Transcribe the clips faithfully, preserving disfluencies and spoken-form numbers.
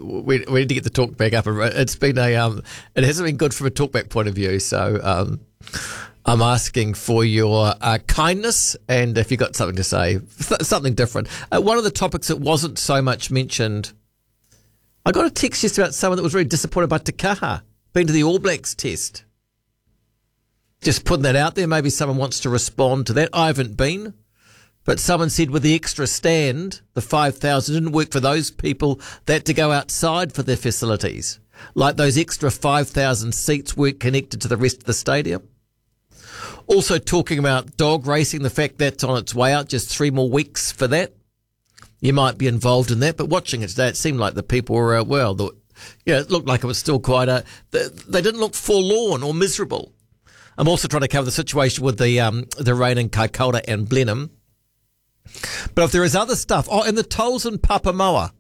we, we need to get the talk back up. It's been a um, it hasn't been good from a talkback point of view. So um, I'm asking for your uh, kindness, and if you've got something to say, th- something different. Uh, one of the topics that wasn't so much mentioned, I got a text yesterday about someone that was very disappointed about Te Kaha, been to the All Blacks test. Just putting that out there. Maybe someone wants to respond to that. I haven't been. But someone said with the extra stand, the five thousand didn't work for those people that to go outside for their facilities. Like those extra five thousand seats weren't connected to the rest of the stadium. Also talking about dog racing, the fact that's on its way out, just three more weeks for that. You might be involved in that, but watching it today, it seemed like the people were, uh, well, the, yeah, it looked like it was still quite a, they, they didn't look forlorn or miserable. I'm also trying to cover the situation with the um, the rain in Kaikoura and Blenheim. But if there is other stuff, oh, and the tolls in Papamoa,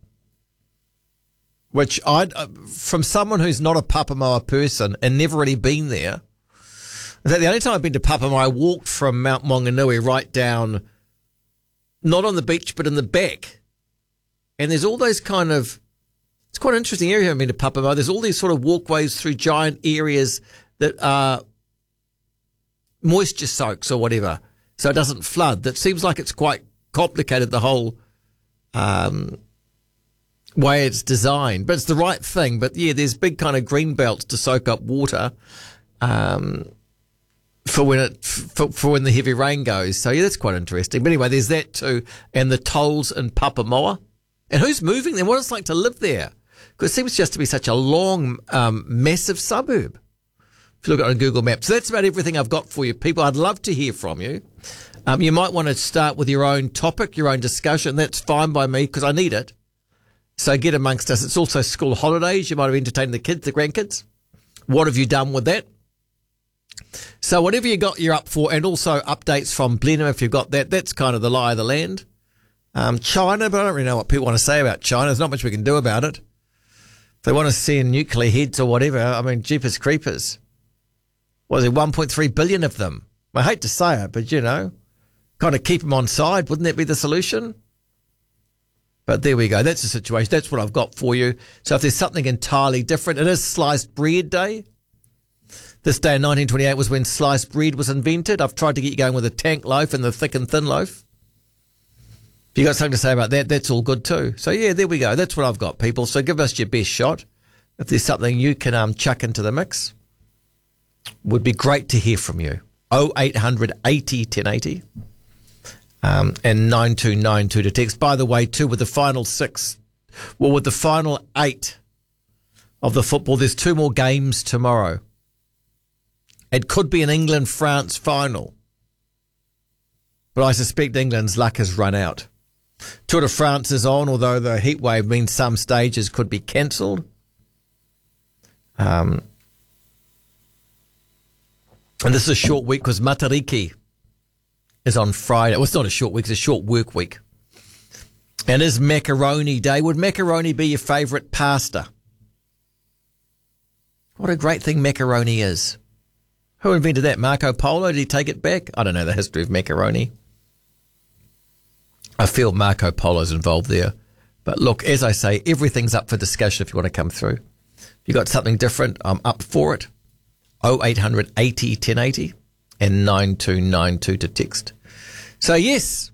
which I, uh, from someone who's not a Papamoa person and never really been there, in fact, the only time I've been to Papamoa, I walked from Mount Maunganui right down, not on the beach, but in the back. And there's all those kind of, it's quite an interesting area. I've been to Papamoa. There's all these sort of walkways through giant areas that are moisture soaks or whatever, so it doesn't flood. That seems like it's quite complicated, the whole um, way it's designed, but it's the right thing. But yeah, there's big kind of green belts to soak up water um, for when it for, for when the heavy rain goes. So yeah, that's quite interesting. But anyway, there's that too, and the tolls in Papamoa, and who's moving there? What it's like to live there? Because it seems just to be such a long, um, massive suburb. If you look at it on Google Maps. So that's about everything I've got for you, people. I'd love to hear from you. Um, you might want to start with your own topic, your own discussion. That's fine by me because I need it. So get amongst us. It's also school holidays. You might have entertained the kids, the grandkids. What have you done with that? So whatever you got, you're up for. And also updates from Blenheim if you've got that. That's kind of the lie of the land. Um, China, but I don't really know what people want to say about China. There's not much we can do about it. If they want to send nuclear heads or whatever, I mean, jeepers creepers. Was there one point three billion of them? I hate to say it, but, you know, kind of keep them on side. Wouldn't that be the solution? But there we go. That's the situation. That's what I've got for you. So if there's something entirely different, it is Sliced Bread Day. This day in nineteen twenty-eight was when sliced bread was invented. I've tried to get you going with a tank loaf and the thick and thin loaf. If you got something to say about that, that's all good too. So, yeah, there we go. That's what I've got, people. So give us your best shot. If there's something you can um, chuck into the mix, would be great to hear from you. oh eight hundred eighty ten eighty um, and nine two nine two to text. By the way, too, with the final six, well, with the final eight of the football, there's two more games tomorrow. It could be an England-France final, but I suspect England's luck has run out. Tour de France is on, although the heat wave means some stages could be cancelled. Um, and this is a short week because Matariki is on Friday. Well, it's not a short week, it's a short work week. And it's macaroni day. Would macaroni be your favourite pasta? What a great thing macaroni is. Who invented that? Marco Polo? Did he take it back? I don't know the history of macaroni. I feel Marco Polo's involved there. But look, as I say, everything's up for discussion if you want to come through. If you got something different, I'm up for it. oh eight hundred eighty ten eighty and nine two nine two to text. So, yes.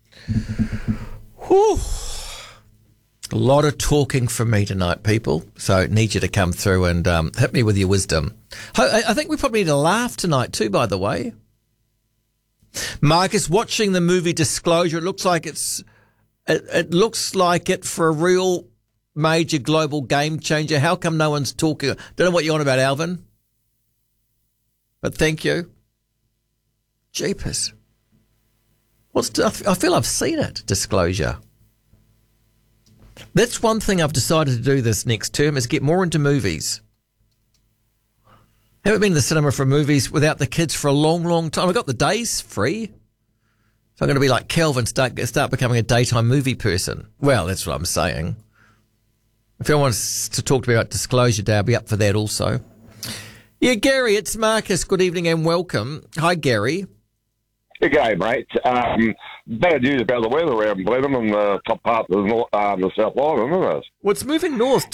Whew. A lot of talking from me tonight, people. So I need you to come through and um, hit me with your wisdom. I, I think we probably need a laugh tonight too, by the way. Marcus, watching the movie Disclosure, it looks like it's it, it looks like it for a real major global game changer. How come no one's talking? Don't know what you're on about, Alvin. But thank you. Jeepers. What's I feel I've seen it, Disclosure. That's one thing I've decided to do this next term is get more into movies. Haven't been to the cinema for movies without the kids for a long, long time. I got the days free. So I'm going to be like Kelvin, start, start becoming a daytime movie person. Well, that's what I'm saying. If anyone wants to talk to me about Disclosure Day, I'll be up for that also. Yeah, Gary, it's Marcus. Good evening and welcome. Hi, Gary. Good day, mate. Um, bad news about the weather around Blenheim and the top part of the, north, uh, the South Island, isn't it? Well, it's moving north